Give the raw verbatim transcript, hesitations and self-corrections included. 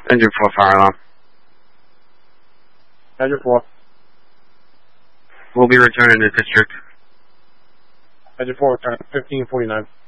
Engine four fire alarm. Engine four. We'll be returning to district. Engine four, return fifteen forty-nine.